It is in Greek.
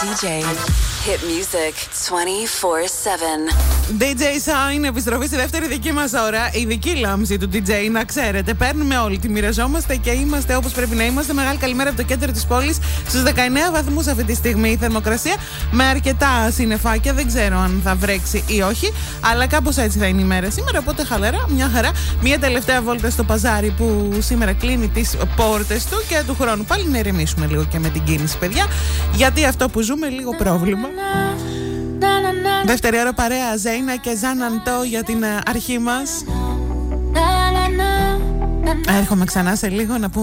DJ. Hit music 24/7. DJ Shine, επιστροφή στη δεύτερη δική μας ώρα. Η δική λάμψη του DJ, να ξέρετε. Παίρνουμε όλοι, τη μοιραζόμαστε και είμαστε όπως πρέπει να είμαστε. Μεγάλη καλημέρα από το κέντρο της πόλης. Στους 19 βαθμούς αυτή τη στιγμή η θερμοκρασία. Με αρκετά συννεφάκια. Δεν ξέρω αν θα βρέξει ή όχι. Αλλά κάπως έτσι θα είναι η μέρα σήμερα. Οπότε χαλαρά, μια χαρά. Μια τελευταία βόλτα στο παζάρι που σήμερα κλείνει τις πόρτες του. Και του χρόνου πάλι να ηρεμήσουμε λίγο και με την κίνηση, παιδιά. Γιατί αυτό που ζούμε λίγο πρόβλημα. Δεύτερη ώρα παρέα, Ζέινα και Ζαν Αντώ για την αρχή μας. Έρχομαι ξανά σε λίγο να πούμε